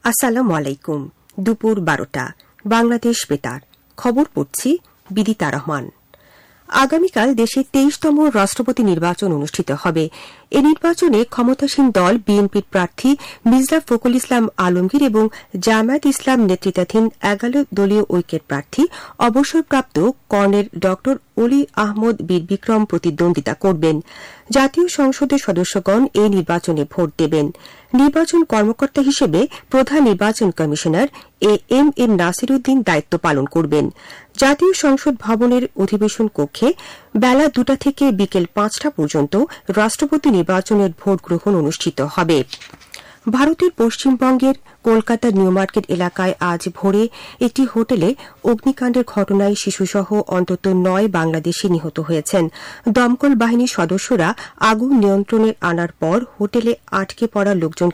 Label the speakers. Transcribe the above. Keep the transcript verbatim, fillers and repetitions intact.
Speaker 1: আসসালামু আলাইকুম। দুপুর বারোটা বাংলাদেশ বেতার খবর পড়ছি বিদিতা রহমান। আগামীকাল দেশে তেইশতম রাষ্ট্রপতি নির্বাচন অনুষ্ঠিত হবে। এ নির্বাচনে ক্ষমতাসীন দল বিএনপির প্রার্থী মির্জা ফখরুল ইসলাম আলমগীর এবং জামায়াত ইসলাম নেতৃত্বাধীন এগারো দলীয় ঐক্যের প্রার্থী অবসরপ্রাপ্ত কর্নেল ড অলি আহমদ বীর বিক্রম প্রতিদ্বন্দ্বিতা করবেন। জাতীয় সংসদের সদস্যগণ এই নির্বাচনে ভোট দেবেন। নির্বাচন কর্মকর্তা হিসেবে প্রধান নির্বাচন commissioner A M M Nasir Uddin দায়িত্ব পালন করবেন। জাতীয় সংসদ ভবনের অধিবেশন কক্ষে বেলা দুটা থেকে বিকেল পাঁচটা পর্যন্ত রাষ্ট্রপতি নির্বাচনের ভোট গ্রহণ অনুষ্ঠিত হবে। ভারতের পশ্চিমবঙ্গের কলকাতার নিউ মার্কেট এলাকায় আজ ভোরে একটি হোটেলে অগ্নিকাণ্ডের ঘটনায় শিশুসহ অন্তত নয় বাংলাদেশি নিহত হয়েছেন। দমকল বাহিনীর সদস্যরা আগুন নিয়ন্ত্রণে আনার পর হোটেলে আটকে পড়া লোকজন